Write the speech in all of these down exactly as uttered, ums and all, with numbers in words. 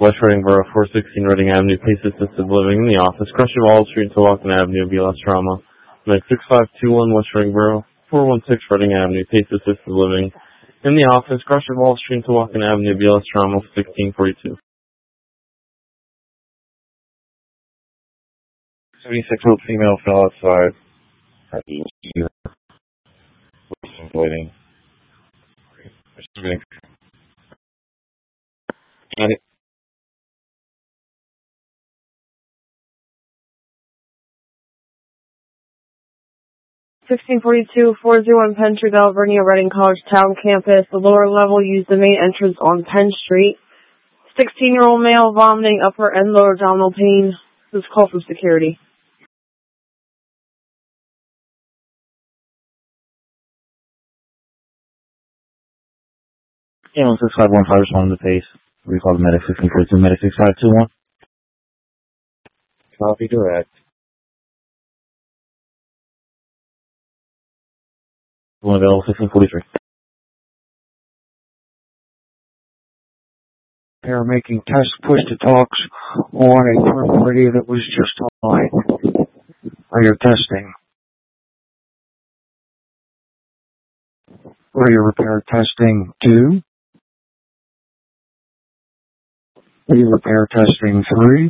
West Reading Borough, four sixteen Reading Avenue, Pace Assisted Living. In the office, Crusher Wall Street, Tawakon Avenue, B L S Trauma. Next, six five two one West Reading Borough, four one six Reading Avenue, Pace Assisted Living. In the office, Crusher Wall Street, Tawakon Avenue, B L S Trauma, sixteen forty-two. seventy-six-year-old female fell outside. Waiting. sixteen forty-two, four oh one Penn Street, Alvernia, Reading College Town Campus. The lower level used the main entrance on Penn Street. sixteen-year-old male vomiting, upper and lower abdominal pain. This is call from security. Yeah, one six five one five responding to Pace. We call the medic sixteen forty-two, medic six five two one. Copy direct. One available sixteen forty-three. They're making test push-to-talks on a periphery that was just online. Are you testing? Are you repair testing two? Are you repair testing three?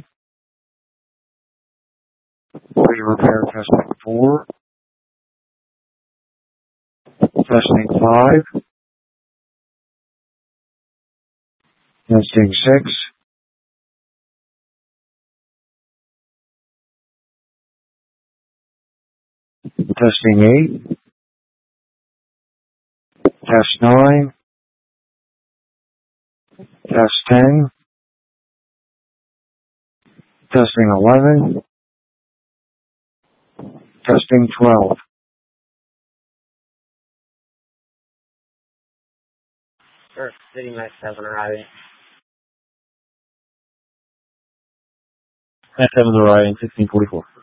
Are you repair testing four? Testing five? Testing six? Testing eight? Test nine? Test ten? Testing eleven? Testing twelve. Sure, City Max seven arriving. Max seven arriving, sixteen forty-four.